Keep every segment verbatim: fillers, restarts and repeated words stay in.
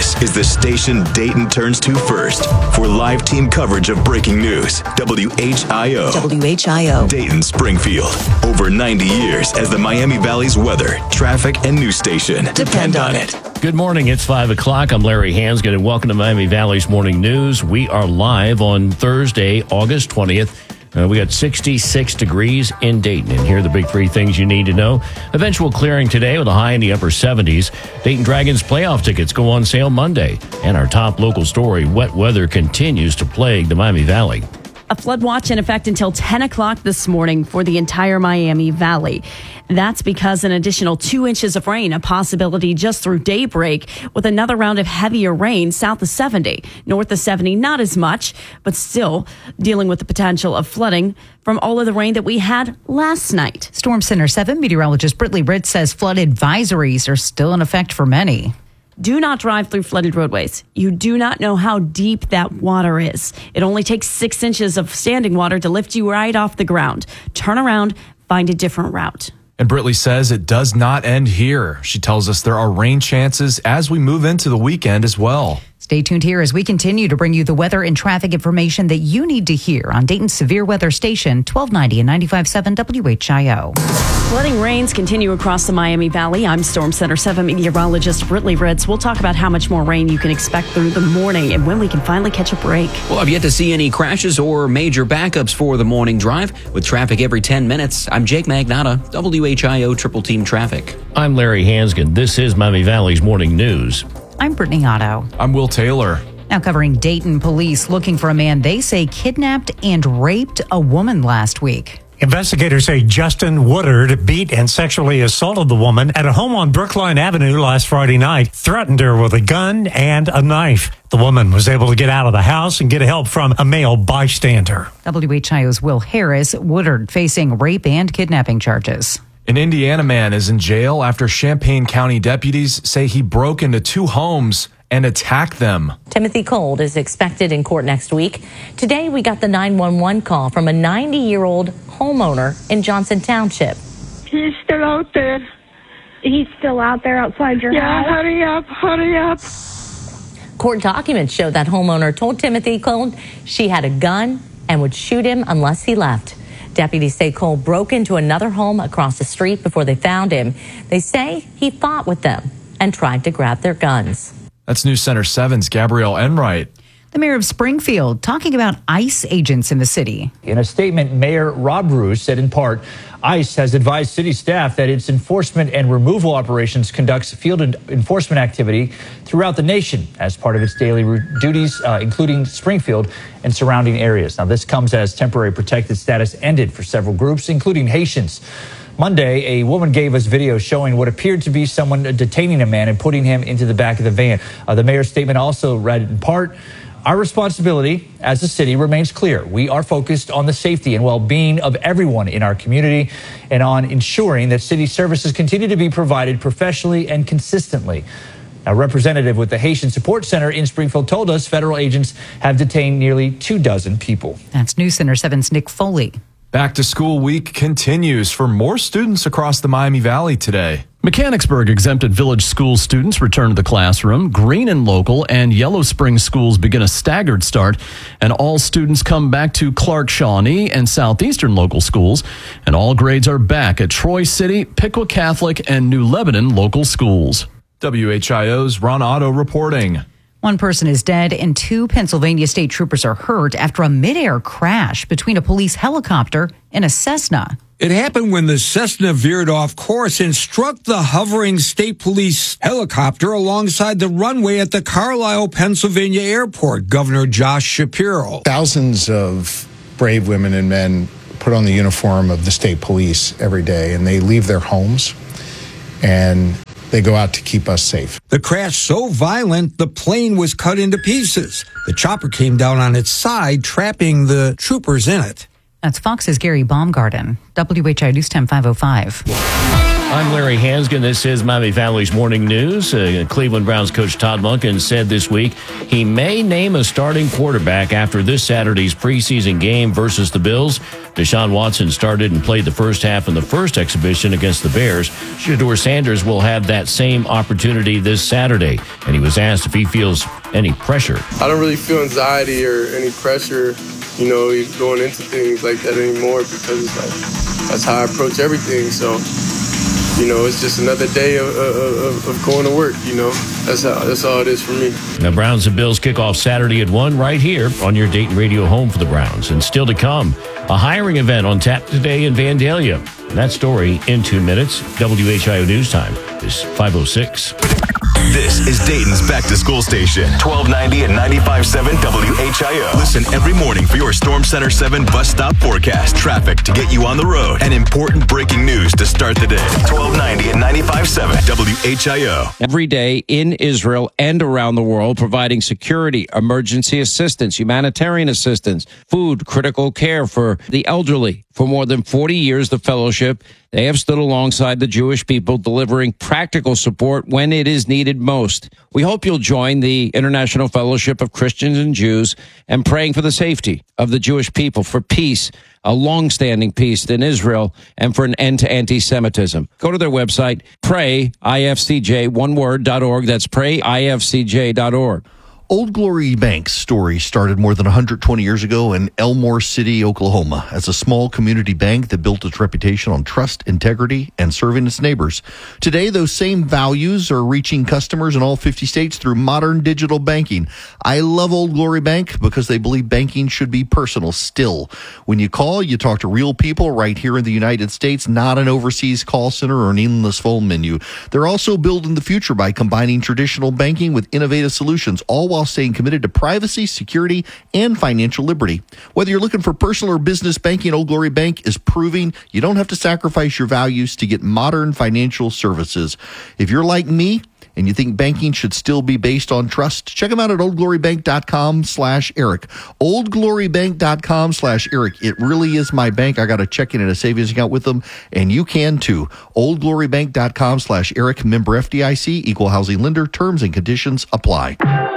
This is the station Dayton turns to first for live team coverage of breaking news. W H I O. W H I O. Dayton, Springfield. Over ninety years as the Miami Valley's weather, traffic, and news station. Depend on it. Good morning. It's five o'clock. I'm Larry Hansgen, and welcome to Miami Valley's Morning News. We are live on Thursday, August twentieth. Uh, we got sixty-six degrees in Dayton, and here are the big three things you need to know. Eventual clearing today with a high in the upper seventies. Dayton Dragons playoff tickets go on sale Monday. And our top local story, wet weather continues to plague the Miami Valley. A flood watch in effect until ten o'clock this morning for the entire Miami Valley. That's because an additional two inches of rain, a possibility just through daybreak, with another round of heavier rain south of seventy. North of seventy, not as much, but still dealing with the potential of flooding from all of the rain that we had last night. Storm Center seven meteorologist Britley Ritz says flood advisories are still in effect for many. Do not drive through flooded roadways. You do not know how deep that water is. It only takes six inches of standing water to lift you right off the ground. Turn around, find a different route. And Britley says it does not end here. She tells us there are rain chances as we move into the weekend as well. Stay tuned here as we continue to bring you the weather and traffic information that you need to hear on Dayton's Severe Weather Station, twelve ninety and ninety-five point seven W H I O. Flooding rains continue across the Miami Valley. I'm Storm Center seven meteorologist Britley Ritz. We'll talk about how much more rain you can expect through the morning and when we can finally catch a break. Well, I've yet to see any crashes or major backups for the morning drive. With traffic every ten minutes, I'm Jake Magnotta, W H I O Triple Team Traffic. I'm Larry Hansgen. This is Miami Valley's Morning News. I'm Brittany Otto. I'm Will Taylor. Now covering Dayton, police looking for a man they say kidnapped and raped a woman last week. Investigators say Justin Woodard beat and sexually assaulted the woman at a home on Brookline Avenue last Friday night, threatened her with a gun and a knife. The woman was able to get out of the house and get help from a male bystander. W H I O's Will Harris. Woodard facing rape and kidnapping charges. An Indiana man is in jail after Champaign County deputies say he broke into two homes and attacked them. Timothy Cold is expected in court next week. Today, we got the nine one one call from a ninety-year-old homeowner in Johnson Township. He's still out there. He's still out there outside your yeah, house? Yeah, hurry up, hurry up. Court documents show that homeowner told Timothy Cold she had a gun and would shoot him unless he left. Deputies say Cole broke into another home across the street before they found him. They say he fought with them and tried to grab their guns. That's News Center seven's Gabrielle Enright. The mayor of Springfield talking about ICE agents in the city. In a statement, Mayor Rob Bruce said in part, ICE has advised city staff that its enforcement and removal operations conducts field enforcement activity throughout the nation as part of its daily duties, uh, including Springfield and surrounding areas. Now, this comes as temporary protected status ended for several groups, including Haitians. Monday, a woman gave us video showing what appeared to be someone detaining a man and putting him into the back of the van. Uh, the mayor's statement also read in part, our responsibility as a city remains clear. We are focused on the safety and well-being of everyone in our community and on ensuring that city services continue to be provided professionally and consistently. A representative with the Haitian Support Center in Springfield told us federal agents have detained nearly two dozen people. That's News Center seven's Nick Foley. Back to school week continues for more students across the Miami Valley today. Mechanicsburg exempted Village School students return to the classroom. Green and Local and Yellow Spring schools begin a staggered start, and all students come back to Clark Shawnee and Southeastern local schools. And all grades are back at Troy City, Piqua Catholic, and New Lebanon local schools. W H I O's Ron Otto reporting. One person is dead and two Pennsylvania state troopers are hurt after a midair crash between a police helicopter and a Cessna. It happened when the Cessna veered off course and struck the hovering state police helicopter alongside the runway at the Carlisle, Pennsylvania airport, Governor Josh Shapiro. Thousands of brave women and men put on the uniform of the state police every day, and they leave their homes and they go out to keep us safe. The crash so violent, the plane was cut into pieces. The chopper came down on its side, trapping the troopers in it. That's Fox's Gary Baumgarten. W H I News Time five oh five. I'm Larry Hansgen. This is Miami Valley's Morning News. Uh, Cleveland Browns coach Todd Monken said this week he may name a starting quarterback after this Saturday's preseason game versus the Bills. Deshaun Watson started and played the first half in the first exhibition against the Bears. Shedeur Sanders will have that same opportunity this Saturday, and he was asked if he feels any pressure. I don't really feel anxiety or any pressure, you know, going into things like that anymore, because it's like that's how I approach everything. So, you know, it's just another day of, of, of going to work, you know. That's how, that's all it is for me. The Browns and Bills kick off Saturday at one right here on your Dayton radio home for the Browns. And still to come, a hiring event on tap today in Vandalia. And that story in two minutes. W H I O News Time is five oh six. This is Dayton's back-to-school station, twelve ninety and ninety-five point seven W H I O. Listen every morning for your Storm Center seven bus stop forecast, traffic to get you on the road, and important breaking news to start the day. twelve ninety and ninety-five point seven W H I O. Every day in Israel and around the world, providing security, emergency assistance, humanitarian assistance, food, critical care for the elderly. For more than forty years, the fellowship, they have stood alongside the Jewish people, delivering practical support when it is needed most. We hope you'll join the International Fellowship of Christians and Jews and praying for the safety of the Jewish people, for peace, a long-standing peace in Israel, and for an end to anti-Semitism. Go to their website, pray I F C J, one word, dot org. That's pray I F C J dot org. Old Glory Bank's story started more than one hundred twenty years ago in Elmore City, Oklahoma, as a small community bank that built its reputation on trust, integrity, and serving its neighbors. Today, those same values are reaching customers in all fifty states through modern digital banking. I love Old Glory Bank because they believe banking should be personal still. When you call, you talk to real people right here in the United States, not an overseas call center or an endless phone menu. They're also building the future by combining traditional banking with innovative solutions, all while staying committed to privacy, security, and financial liberty. Whether you're looking for personal or business banking, Old Glory Bank is proving you don't have to sacrifice your values to get modern financial services. If you're like me and you think banking should still be based on trust, check them out at oldglorybank.com slash Eric. oldglorybank.com slash Eric. It really is my bank. I got a checking and a savings account with them, and you can too. oldglorybank.com slash Eric. Member F D I C, equal housing lender. Terms and conditions apply.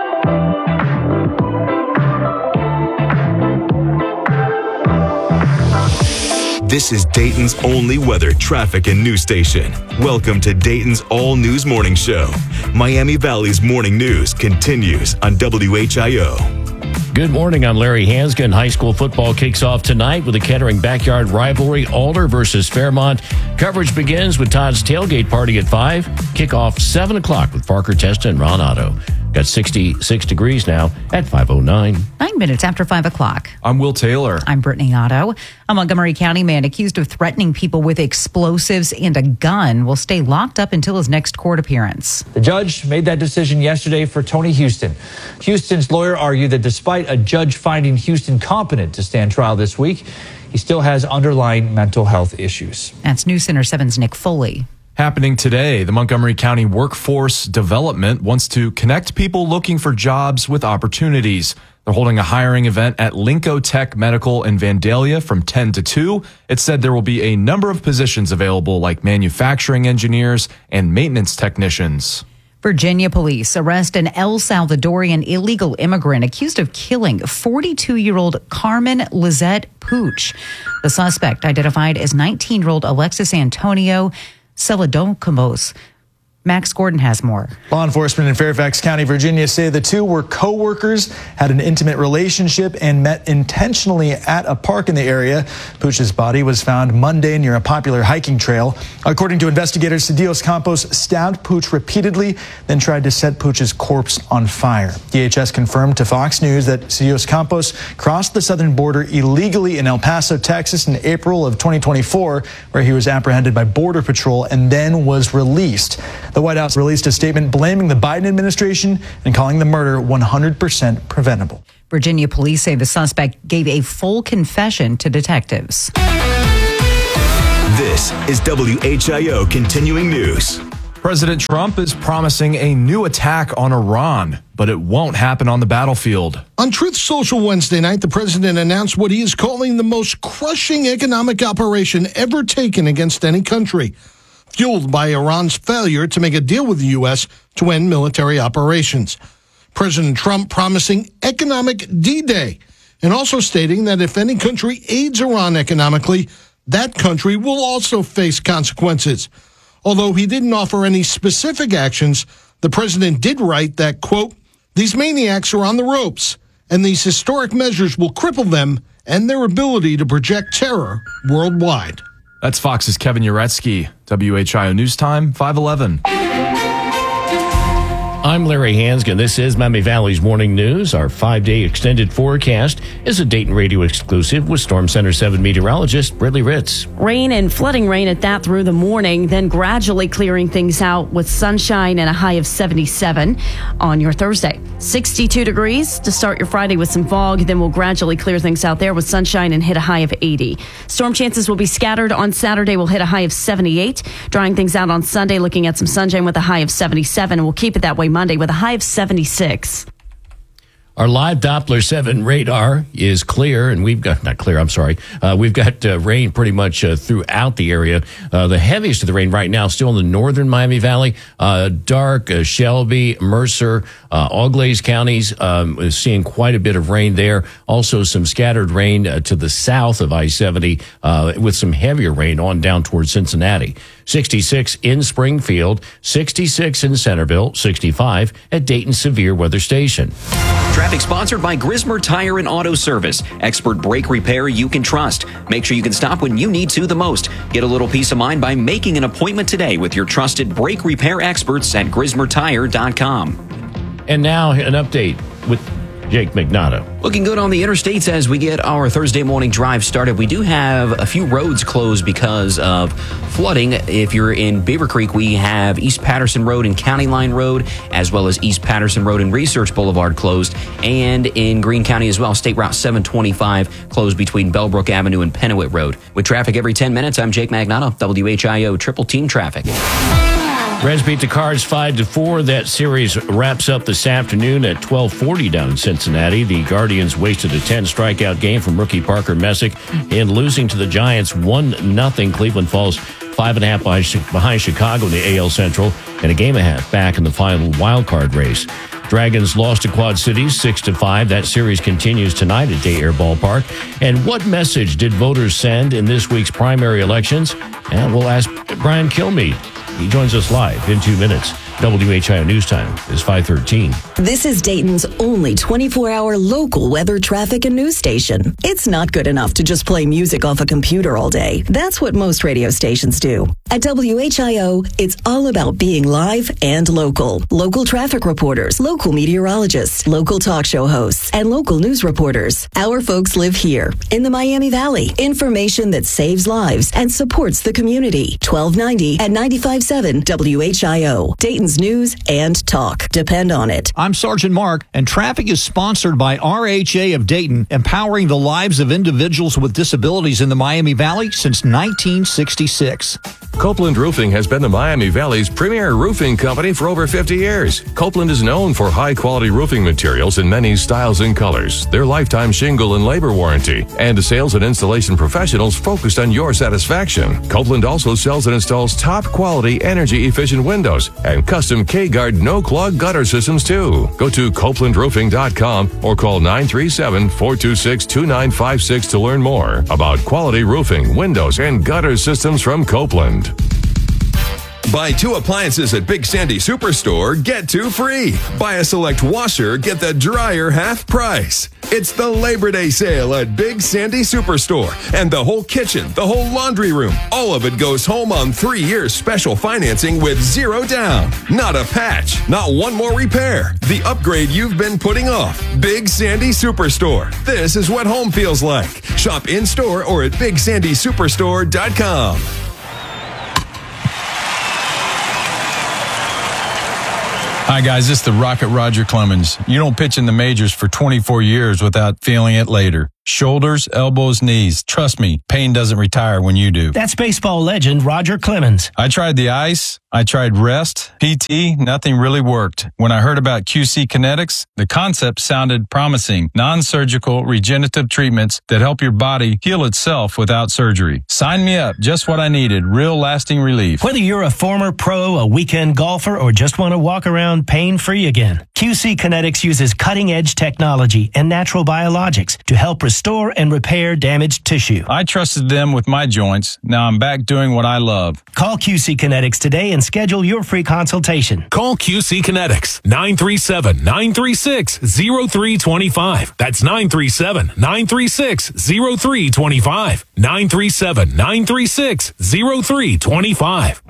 This is Dayton's only weather, traffic, and news station. Welcome to Dayton's All News Morning Show. Miami Valley's morning news continues on W H I O. Good morning. I'm Larry Hansgen. High school football kicks off tonight with a Kettering backyard rivalry, Alder versus Fairmont. Coverage begins with Todd's tailgate party at five. Kickoff seven o'clock with Parker Testa and Ron Otto. Got sixty-six degrees now at five oh nine. Nine minutes after five o'clock. I'm Will Taylor. I'm Brittany Otto. A Montgomery County man accused of threatening people with explosives and a gun will stay locked up until his next court appearance. The judge made that decision yesterday for Tony Houston. Houston's lawyer argued that despite a judge finding Houston competent to stand trial this week, he still has underlying mental health issues. That's News Center seven's Nick Foley. Happening today, the Montgomery County Workforce Development wants to connect people looking for jobs with opportunities. They're holding a hiring event at Linco Tech Medical in Vandalia from ten to two. It said there will be a number of positions available, like manufacturing engineers and maintenance technicians. Virginia police arrest an El Salvadorian illegal immigrant accused of killing forty-two-year-old Carmen Lizette Pooch. The suspect, identified as nineteen-year-old Alexis Antonio Celadoncampos. Max Gordon has more. Law enforcement in Fairfax County, Virginia say the two were co-workers, had an intimate relationship, and met intentionally at a park in the area. Pooch's body was found Monday near a popular hiking trail. According to investigators, Cedillos Campos stabbed Pooch repeatedly, then tried to set Pooch's corpse on fire. D H S confirmed to Fox News that Cedillos Campos crossed the southern border illegally in El Paso, Texas in April of twenty twenty-four, where he was apprehended by Border Patrol and then was released. The White House released a statement blaming the Biden administration and calling the murder one hundred percent preventable. Virginia police say the suspect gave a full confession to detectives. This is W H I O Continuing News. President Trump is promising a new attack on Iran, but it won't happen on the battlefield. On Truth Social Wednesday night, the president announced what he is calling the most crushing economic operation ever taken against any country. fueled by Iran's failure to make a deal with the U S to end military operations. President Trump promising economic D-Day and also stating that if any country aids Iran economically, that country will also face consequences. Although he didn't offer any specific actions, the president did write that, quote, these maniacs are on the ropes, and these historic measures will cripple them and their ability to project terror worldwide. That's Fox's Kevin Uretsky. W H I O News Time, five eleven. I'm Larry Hansgen. This is Miami Valley's Morning News. Our five-day extended forecast is a Dayton Radio exclusive with Storm Center seven meteorologist Brittany Ritz. Rain and flooding rain at that through the morning, then gradually clearing things out with sunshine and a high of seventy-seven on your Thursday. sixty-two degrees to start your Friday with some fog, then we'll gradually clear things out there with sunshine and hit a high of eighty. Storm chances will be scattered on Saturday. We'll hit a high of seventy-eight. Drying things out on Sunday, looking at some sunshine with a high of seventy-seven, and we'll keep it that way Monday with a high of seventy-six. Our live Doppler seven radar is clear, and we've got, not clear, I'm sorry, uh, we've got uh, rain pretty much uh, throughout the area. Uh, the heaviest of the rain right now still in the northern Miami Valley, uh, Dark, uh, Shelby, Mercer, uh, all Glaze counties, um, is seeing quite a bit of rain there. Also some scattered rain uh, to the south of I seventy uh, with some heavier rain on down towards Cincinnati. sixty-six in Springfield, sixty-six in Centerville, sixty-five at Dayton Severe Weather Station. Traffic sponsored by Grismer Tire and Auto Service. Expert brake repair you can trust. Make sure you can stop when you need to the most. Get a little peace of mind by making an appointment today with your trusted brake repair experts at grismer tire dot com. And now an update with Jake McNaughton. Looking good on the interstates as we get our Thursday morning drive started. We do have a few roads closed because of flooding. If you're in Beaver Creek, we have East Patterson Road and County Line Road, as well as East Patterson Road and Research Boulevard closed. And in Greene County as well, State Route seven twenty-five closed between Bellbrook Avenue and Pennewitt Road. With traffic every ten minutes, I'm Jake Magnotta, W H I O Triple Team Traffic. Reds beat the Cards five to four. That series wraps up this afternoon at twelve forty down in Cincinnati. The Guardians wasted a ten strikeout game from rookie Parker Messick in losing to the Giants one nothing. Cleveland falls five and a half behind Chicago in the A L Central and a game and a half back in the final wild card race. Dragons lost to Quad Cities six to five. That series continues tonight at Day Air Ballpark. And what message did voters send in this week's primary elections? And we'll ask Brian Kilmeade. He joins us live in two minutes. W H I O News Time is five thirteen. This is Dayton's only twenty-four hour local weather, traffic, and news station. It's not good enough to just play music off a computer all day. That's what most radio stations do. At W H I O, it's all about being live and local. Local traffic reporters, local meteorologists, local talk show hosts, and local news reporters. Our folks live here in the Miami Valley. Information that saves lives and supports the community. twelve ninety and ninety-five point seven W H I O. Dayton's news and talk. Depend on it. I'm Sergeant Mark, and traffic is sponsored by R H A of Dayton, empowering the lives of individuals with disabilities in the Miami Valley since nineteen sixty-six. Copeland Roofing has been the Miami Valley's premier roofing company for over fifty years. Copeland is known for high-quality roofing materials in many styles and colors, their lifetime shingle and labor warranty, and sales and installation professionals focused on your satisfaction. Copeland also sells and installs top-quality, energy-efficient windows and custom K-Guard no-clog gutter systems, too. Go to copeland roofing dot com or call nine three seven, four two six, two nine five six to learn more about quality roofing, windows, and gutter systems from Copeland. Buy two appliances at Big Sandy Superstore, get two free. Buy a select washer, get the dryer half price. It's the Labor Day sale at Big Sandy Superstore. And the whole kitchen, the whole laundry room, all of it goes home on three years special financing with zero down. Not a patch, not one more repair. The upgrade you've been putting off. Big Sandy Superstore. This is what home feels like. Shop in-store or at big sandy superstore dot com. Hi, guys. This is the Rocket Roger Clemens. You don't pitch in the majors for twenty-four years without feeling it later. Shoulders, elbows, knees. Trust me, pain doesn't retire when you do. That's baseball legend Roger Clemens. I tried the ice. I tried rest, P T, nothing really worked. When I heard about Q C Kinetics, the concept sounded promising. Non-surgical regenerative treatments that help your body heal itself without surgery. Sign me up. Just what I needed. Real lasting relief. Whether you're a former pro, a weekend golfer, or just want to walk around pain-free again, Q C Kinetics uses cutting-edge technology and natural biologics to help restore and repair damaged tissue. I trusted them with my joints. Now I'm back doing what I love. Call Q C Kinetics today and schedule your free consultation. Call Q C Kinetics, nine three seven, nine three six, zero three two five. That's nine three seven, nine three six, zero three two five. nine three seven, nine three six, zero three two five.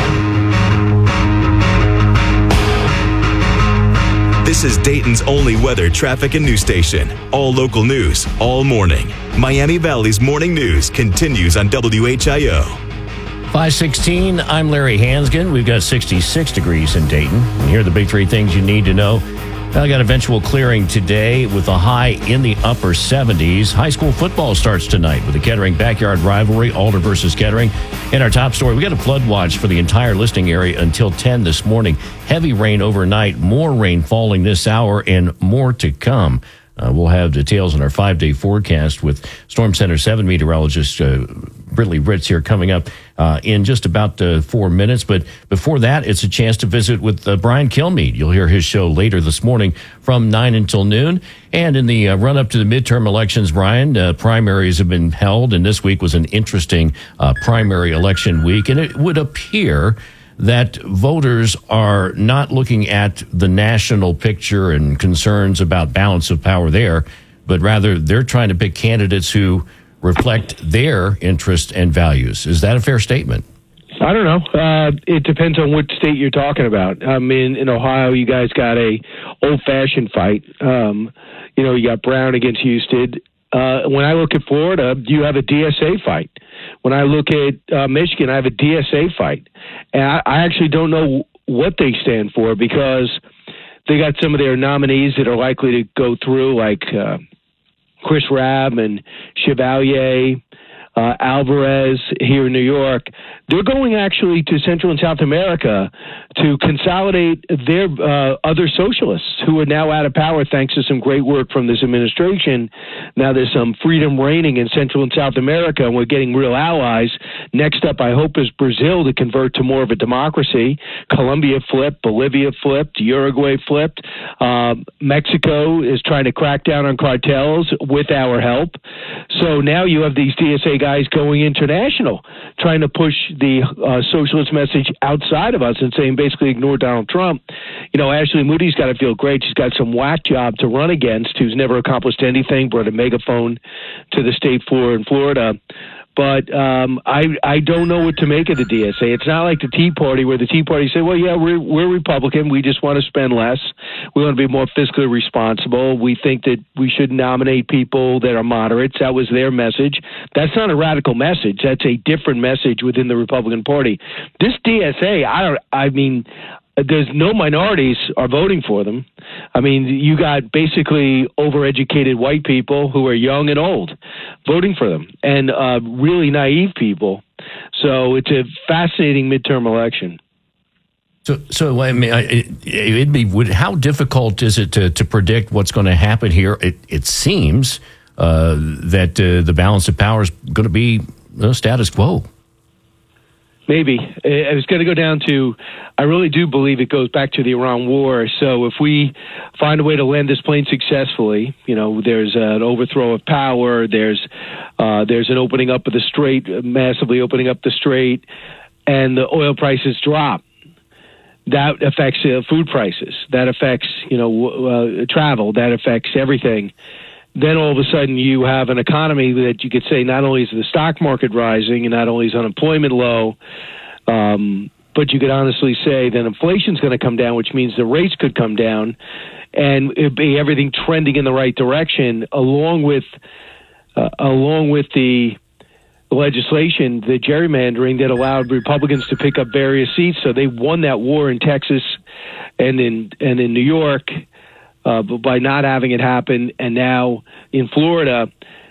This is Dayton's only weather, traffic, and news station. All local news, all morning. Miami Valley's morning news continues on W H I O. five sixteen, I'm Larry Hansgen. We've got sixty-six degrees in Dayton. And here are the big three things you need to know. I got eventual clearing today with a high in the upper seventies. High school football starts tonight with the Kettering backyard rivalry, Alder versus Kettering. In our top story, we got a flood watch for the entire listening area until ten this morning. Heavy rain overnight, more rain falling this hour, and more to come. Uh, we'll have details on our five-day forecast with Storm Center seven meteorologist uh, Brittany Ritz here coming up uh, in just about uh, four minutes. But before that, it's a chance to visit with uh, Brian Kilmeade. You'll hear his show later this morning from nine until noon. And in the uh, run-up to the midterm elections, Brian, uh, primaries have been held, and this week was an interesting uh, primary election week. And it would appear that voters are not looking at the national picture and concerns about balance of power there, but rather they're trying to pick candidates who reflect their interests and values. Is that a fair statement? I don't know. Uh, it depends on what state you're talking about. I mean, in Ohio, you guys got a old-fashioned fight. Um, you know, you got Brown against Houston. Uh, when I look at Florida, you have a D S A fight. When I look at uh, Michigan, I have a D S A fight. And I, I actually don't know what they stand for because they got some of their nominees that are likely to go through, like uh, Chris Rabb and Chevalier, uh, Alvarez here in New York. They're going actually to Central and South America to consolidate their uh, other socialists who are now out of power thanks to some great work from this administration. Now there's some freedom reigning in Central and South America, and we're getting real allies. Next up, I hope, is Brazil to convert to more of a democracy. Colombia flipped, Bolivia flipped, Uruguay flipped. Uh, Mexico is trying to crack down on cartels with our help. So now you have these D S A guys going international, trying to push the uh, socialist message outside of us and saying basically ignore Donald Trump. You know, Ashley Moody's got to feel great. She's got some whack job to run against who's never accomplished anything, brought a megaphone to the state floor in Florida. But um, I I don't know what to make of the D S A. It's not like the Tea Party where the Tea Party said, well, yeah, we're, we're Republican. We just want to spend less. We want to be more fiscally responsible. We think that we should nominate people that are moderates. That was their message. That's not a radical message. That's a different message within the Republican Party. This D S A, I don't, I mean, there's no minorities are voting for them. I mean, you got basically overeducated white people who are young and old voting for them, and uh, really naive people. So it's a fascinating midterm election. So, so I mean, it, it'd be would, how difficult is it to, to predict what's going to happen here? It, it seems uh, that uh, the balance of power is going to be uh, status quo. Maybe. I was going to go down to, I really do believe it goes back to the Iran war. So if we find a way to land this plane successfully, you know, there's an overthrow of power, there's uh, there's an opening up of the strait, massively opening up the strait, and the oil prices drop. That affects uh, food prices. That affects, you know, uh, travel. That affects everything. Then all of a sudden you have an economy that you could say not only is the stock market rising and not only is unemployment low, um, but you could honestly say that inflation's going to come down, which means the rates could come down, and it'd be everything trending in the right direction, along with uh, along with the legislation, the gerrymandering that allowed Republicans to pick up various seats. So they won that war in Texas and in and in New York. Uh, but by not having it happen, and now in Florida,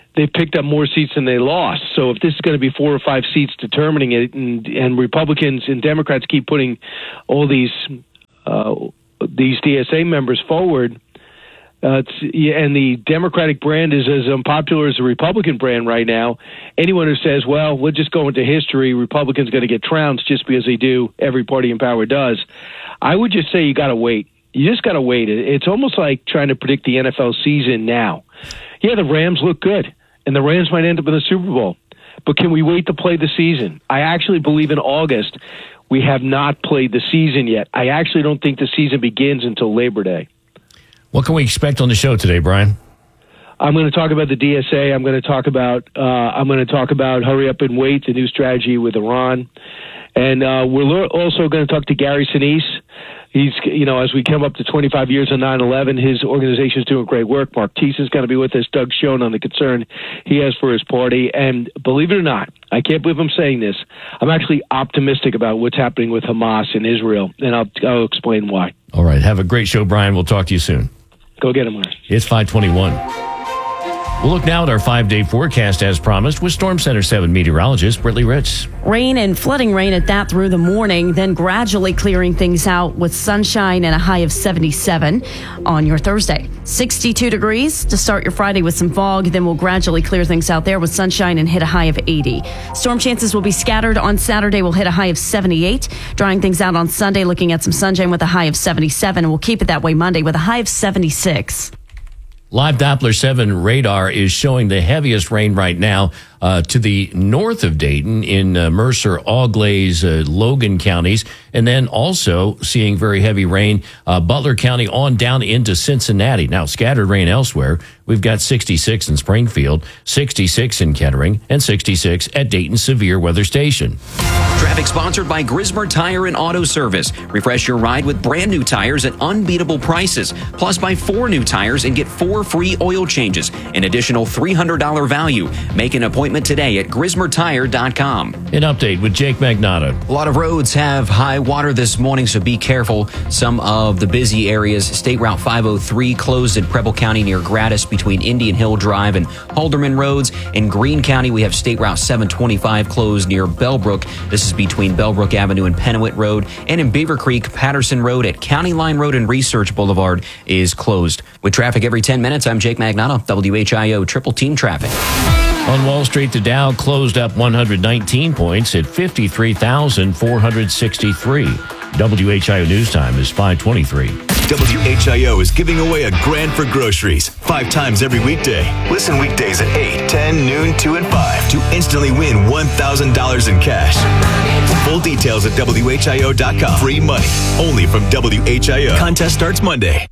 they've picked up more seats than they lost. So if this is going to be four or five seats determining it, and, and Republicans and Democrats keep putting all these uh, these D S A members forward, uh, it's, and the Democratic brand is as unpopular as the Republican brand right now, anyone who says, well, we'll just go into history, Republicans going to get trounced just because they do, every party in power does, I would just say you got to wait. You just got to wait. It's almost like trying to predict the N F L season now. Yeah, the Rams look good, and the Rams might end up in the Super Bowl. But can we wait to play the season? I actually believe in August we have not played the season yet. I actually don't think the season begins until Labor Day. What can we expect on the show today, Brian? I'm going to talk about the D S A. I'm going to talk about uh, I'm going to talk about hurry up and wait, the new strategy with Iran, and uh, we're also going to talk to Gary Sinise. He's, you know, as we come up to twenty-five years on nine eleven, his organization is doing great work. Mark Teese is going to be with us. Doug Schoen on the concern he has for his party. And believe it or not, I can't believe I'm saying this, I'm actually optimistic about what's happening with Hamas in Israel, and I'll, I'll explain why. All right. Have a great show, Brian. We'll talk to you soon. Go get him, Larry. It's five twenty-one. We'll look now at our five-day forecast as promised with Storm Center seven meteorologist Brittany Ritz. Rain and flooding rain at that through the morning, then gradually clearing things out with sunshine and a high of seventy-seven on your Thursday. sixty-two degrees to start your Friday with some fog, then we'll gradually clear things out there with sunshine and hit a high of eighty. Storm chances will be scattered on Saturday. We'll hit a high of seventy-eight. Drying things out on Sunday, looking at some sunshine with a high of seventy-seven, and we'll keep it that way Monday with a high of seventy-six. Live Doppler seven radar is showing the heaviest rain right now uh, to the north of Dayton in uh, Mercer, Auglaize, uh, Logan counties, and then also seeing very heavy rain, uh, Butler County on down into Cincinnati. Now, scattered rain elsewhere. We've got sixty-six in Springfield, sixty-six in Kettering, and sixty-six at Dayton Severe Weather Station. Traffic sponsored by Grismer Tire and Auto Service. Refresh your ride with brand new tires at unbeatable prices. Plus, buy four new tires and get four free oil changes. An additional three hundred dollars value. Make an appointment today at grismer tire dot com. An update with Jake Magnotta. A lot of roads have high water this morning, so be careful. Some of the busy areas, State Route five oh three closed in Preble County near Gratis between Indian Hill Drive and Halderman Roads. In Greene County, we have State Route seven twenty-five closed near Bellbrook. This is between Bellbrook Avenue and Pennewitt Road. And in Beaver Creek, Patterson Road at County Line Road and Research Boulevard is closed. With traffic every ten minutes, I'm Jake Magnotta, W H I O Triple Team Traffic. On Wall Street, the Dow closed up one hundred nineteen points at fifty-three thousand four hundred sixty-three. W H I O News Time is five twenty-three. W H I O is giving away a grand for groceries five times every weekday. Listen weekdays at eight, ten, noon, two, and five to instantly win one thousand dollars in cash. Full details at W H I O dot com. Free money only from W H I O. Contest starts Monday.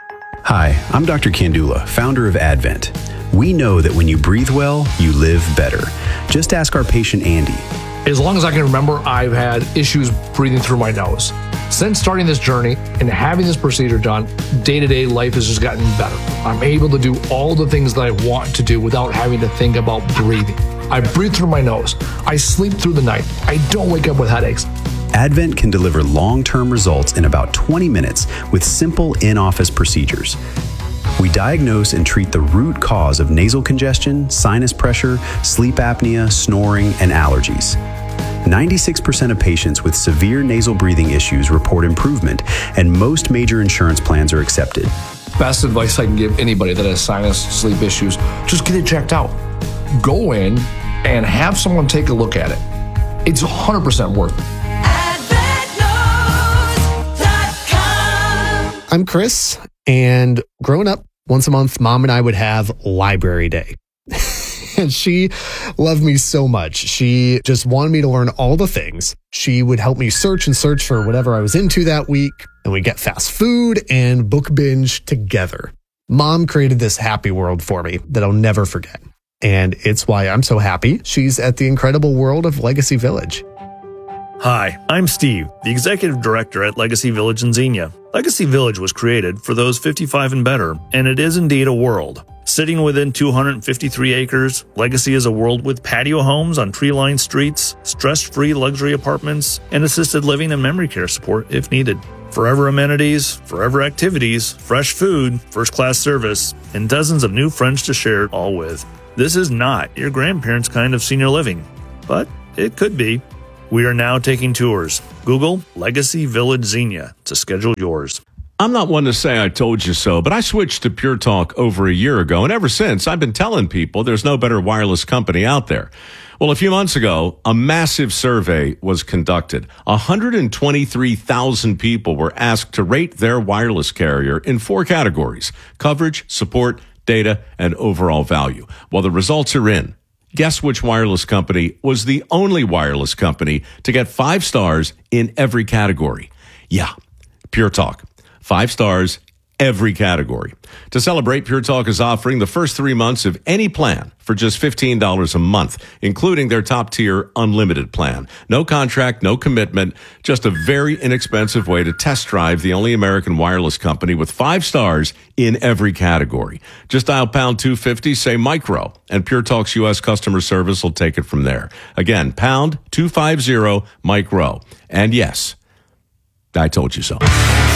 Hi, I'm Doctor Kandula, founder of Advent. We know that when you breathe well, you live better. Just ask our patient Andy. As long as I can remember, I've had issues breathing through my nose. Since starting this journey and having this procedure done, day-to-day life has just gotten better. I'm able to do all the things that I want to do without having to think about breathing. I breathe through my nose. I sleep through the night. I don't wake up with headaches. Advent can deliver long-term results in about twenty minutes with simple in-office procedures. We diagnose and treat the root cause of nasal congestion, sinus pressure, sleep apnea, snoring, and allergies. ninety-six percent of patients with severe nasal breathing issues report improvement, and most major insurance plans are accepted. Best advice I can give anybody that has sinus, sleep issues, just get it checked out. Go in and have someone take a look at it. It's one hundred percent worth it. I'm Chris, and growing up, once a month, Mom and I would have library day. And she loved me so much. She just wanted me to learn all the things. She would help me search and search for whatever I was into that week, and we'd get fast food and book binge together. Mom created this happy world for me that I'll never forget. And it's why I'm so happy she's at the incredible world of Legacy Village. Hi, I'm Steve, the Executive Director at Legacy Village in Xenia. Legacy Village was created for those fifty-five and better, and it is indeed a world. Sitting within two hundred fifty-three acres, Legacy is a world with patio homes on tree-lined streets, stress-free luxury apartments, and assisted living and memory care support if needed. Forever amenities, forever activities, fresh food, first-class service, and dozens of new friends to share it all with. This is not your grandparents' kind of senior living, but it could be. We are now taking tours. Google Legacy Village Xenia to schedule yours. I'm not one to say I told you so, but I switched to Pure Talk over a year ago, and ever since, I've been telling people there's no better wireless company out there. Well, a few months ago, a massive survey was conducted. one hundred twenty-three thousand people were asked to rate their wireless carrier in four categories: coverage, support, data, and overall value. Well, the results are in. Guess which wireless company was the only wireless company to get five stars in every category? Yeah, Pure Talk. Five stars, every category. To celebrate, Pure Talk is offering the first three months of any plan for just fifteen dollars a month, including their top-tier unlimited plan. No contract, no commitment, just a very inexpensive way to test drive the only American wireless company with five stars in every category. Just dial pound two fifty, say micro, and Pure Talk's U S customer service will take it from there. Again, pound two fifty, micro. And yes, I told you so.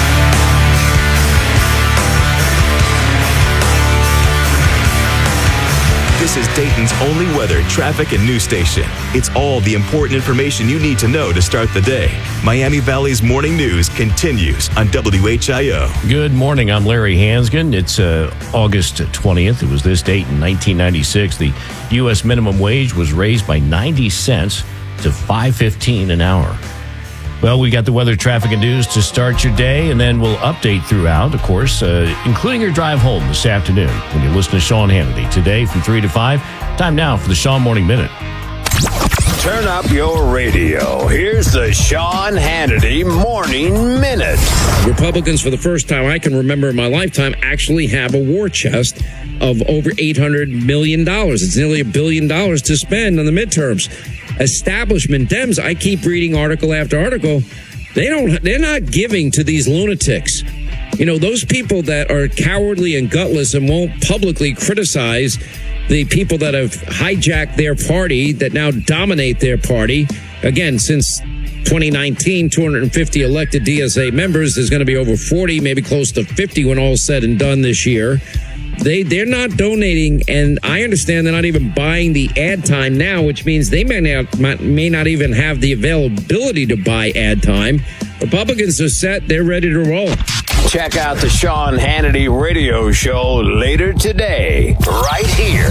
This is Dayton's only weather, traffic, and news station. It's all the important information you need to know to start the day. Miami Valley's morning news continues on W H I O. Good morning. I'm Larry Hansgen. It's uh, August twentieth. It was this date in nineteen ninety-six. The U S minimum wage was raised by ninety cents to five fifteen an hour. Well, we got the weather, traffic, and news to start your day, and then we'll update throughout, of course, uh, including your drive home this afternoon when you listen to Sean Hannity. Today from three to five. Time now for the Sean Morning Minute. Turn up your radio. Here's the Sean Hannity Morning Minute. Republicans, for the first time I can remember in my lifetime, actually have a war chest of over eight hundred million dollars. It's nearly a billion dollars to spend on the midterms. Establishment Dems, I keep reading article after article, they don't, they're not giving to these lunatics. You know, those people that are cowardly and gutless and won't publicly criticize the people that have hijacked their party, that now dominate their party. Again, since twenty nineteen, two hundred fifty elected D S A members. There's going to be over forty, maybe close to fifty when all's said and done this year. They, they're not donating, and I understand they're not even buying the ad time now, which means they may not, may not even have the availability to buy ad time. Republicans are set. They're ready to roll. Check out the Sean Hannity radio show later today, right here.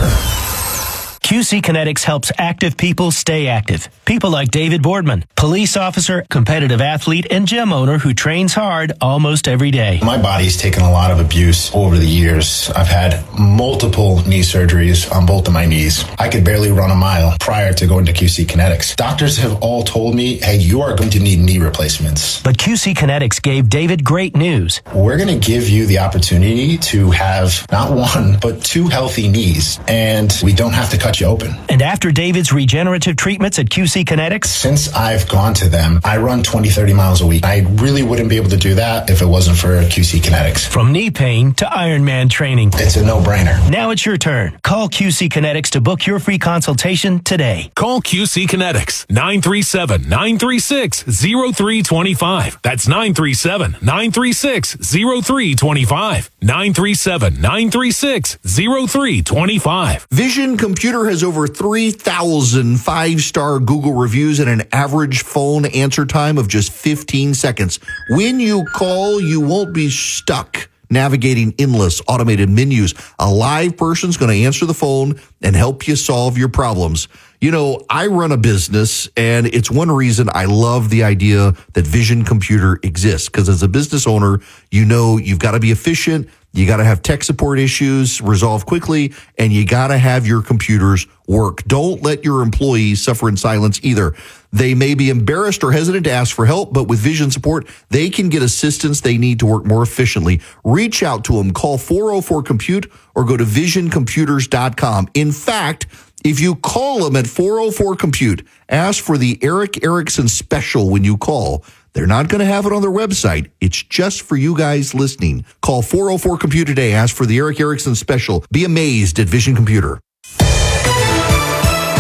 Q C Kinetics helps active people stay active. People like David Boardman, police officer, competitive athlete, and gym owner who trains hard almost every day. My body's taken a lot of abuse over the years. I've had multiple knee surgeries on both of my knees. I could barely run a mile prior to going to Q C Kinetics. Doctors have all told me, hey, you are going to need knee replacements. But Q C Kinetics gave David great news. We're going to give you the opportunity to have not one, but two healthy knees, and we don't have to cut you open. And after David's regenerative treatments at Q C Kinetics? Since I've gone to them, I run twenty, thirty miles a week. I really wouldn't be able to do that if it wasn't for Q C Kinetics. From knee pain to Ironman training. It's a no-brainer. Now it's your turn. Call Q C Kinetics to book your free consultation today. Call Q C Kinetics, nine three seven, nine three six, zero three two five. That's nine three seven, nine three six, zero three two five. nine three seven, nine three six, zero three two five. Vision Computer has over three thousand five-star Google reviews and an average phone answer time of just fifteen seconds. When you call, you won't be stuck navigating endless automated menus. A live person's going to answer the phone and help you solve your problems. You know, I run a business, and it's one reason I love the idea that Vision Computer exists, because as a business owner, you know you've got to be efficient, you got to have tech support issues resolved quickly, and you got to have your computers work. Don't let your employees suffer in silence either. They may be embarrassed or hesitant to ask for help, but with Vision support, they can get assistance they need to work more efficiently. Reach out to them. Call four oh four compute or go to vision computers dot com. In fact, if you call them at four oh four compute, ask for the Eric Erickson special when you call. They're not going to have it on their website. It's just for you guys listening. Call four oh four compute today. Ask for the Eric Erickson special. Be amazed at Vision Computer.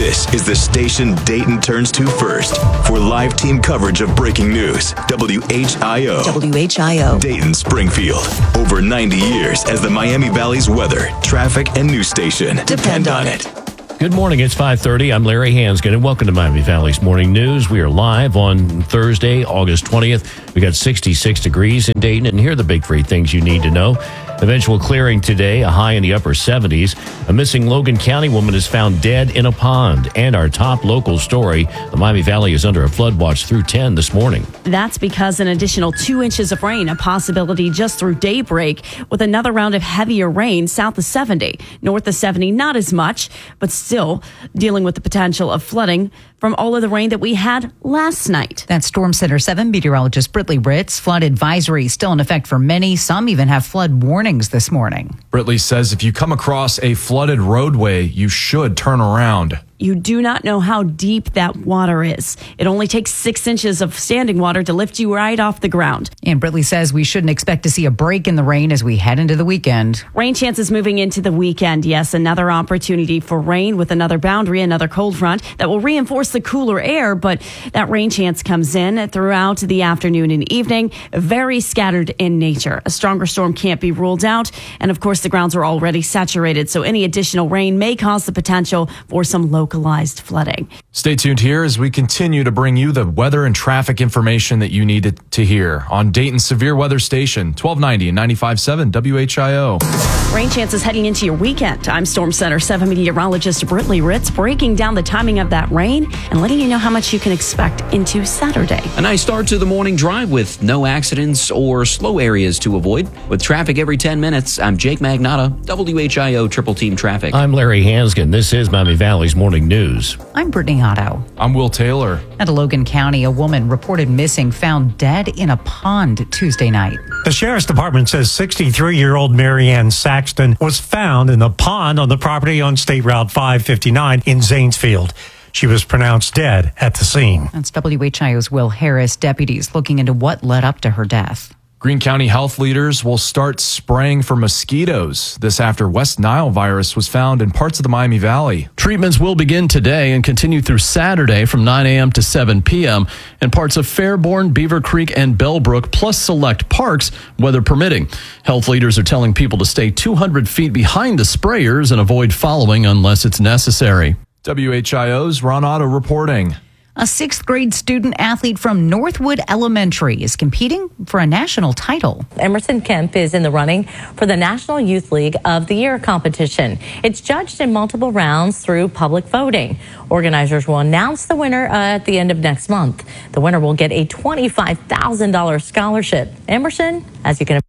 This is the station Dayton turns to first for live team coverage of breaking news. W H I O. W H I O. Dayton, Springfield. Over ninety years as the Miami Valley's weather, traffic, and news station. Depend on it. Good morning. It's five thirty. I'm Larry Hansgen, and welcome to Miami Valley's Morning News. We are live on Thursday, August twentieth. We got sixty-six degrees in Dayton, and here are the big three things you need to know. Eventual clearing today, a high in the upper seventies. A missing Logan County woman is found dead in a pond. And our top local story, the Miami Valley is under a flood watch through ten this morning. That's because an additional two inches of rain, a possibility just through daybreak, with another round of heavier rain south of seventy. North of seventy, not as much, but still dealing with the potential of flooding from all of the rain that we had last night. That's Storm Center seven meteorologist Britley Ritz. Flood advisory still in effect for many. Some even have flood warnings this morning. Britley says if you come across a flooded roadway, you should turn around. You do not know how deep that water is. It only takes six inches of standing water to lift you right off the ground. And Britley says we shouldn't expect to see a break in the rain as we head into the weekend. Rain chances moving into the weekend. Yes, another opportunity for rain with another boundary, another cold front that will reinforce the cooler air. But that rain chance comes in throughout the afternoon and evening, very scattered in nature. A stronger storm can't be ruled out. And of course, the grounds are already saturated. So any additional rain may cause the potential for some low localized flooding. Stay tuned here as we continue to bring you the weather and traffic information that you needed to hear on Dayton's Severe Weather Station, twelve ninety and ninety-five point seven W H I O. Rain chances heading into your weekend. I'm Storm Center seven meteorologist Britley Ritz, breaking down the timing of that rain and letting you know how much you can expect into Saturday. A nice start to the morning drive with no accidents or slow areas to avoid. With traffic every ten minutes, I'm Jake Magnotta, W H I O Triple Team Traffic. I'm Larry Hansgen. This is Miami Valley's Morning News. I'm Brittany Otto. I'm Will Taylor. At Logan County, a woman reported missing, found dead in a pond Tuesday night. The Sheriff's Department says sixty-three-year-old Marianne Saxton was found in the pond on the property on State Route five fifty-nine in Zanesfield. She was pronounced dead at the scene. That's W H I O's Will Harris. Deputies looking into what led up to her death. Greene County health leaders will start spraying for mosquitoes. This after West Nile virus was found in parts of the Miami Valley. Treatments will begin today and continue through Saturday from nine a.m. to seven p.m. in parts of Fairborn, Beaver Creek, and Bellbrook, plus select parks, weather permitting. Health leaders are telling people to stay two hundred feet behind the sprayers and avoid following unless it's necessary. W H I O's Ron Otto reporting. A sixth grade student athlete from Northwood Elementary is competing for a national title. Emerson Kemp is in the running for the National Youth League of the Year competition. It's judged in multiple rounds through public voting. Organizers will announce the winner at the end of next month. The winner will get a twenty-five thousand dollars scholarship. Emerson, as you can